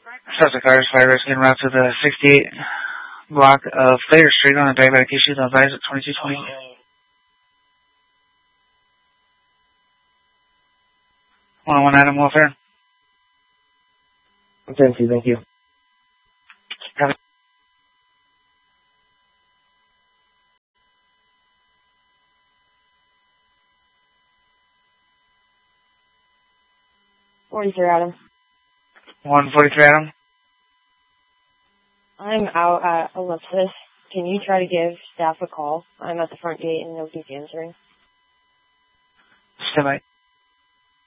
Subject car is fire risk en route to the 68 block of Flair Street on a diabetic issues on advised at 2220. 101 Adam Welfare. Thank you. Have a 43 Adam. 143 Adam. I'm out at Ellipsis. Can you try to give staff a call? I'm at the front gate and nobody's answering. Stand by.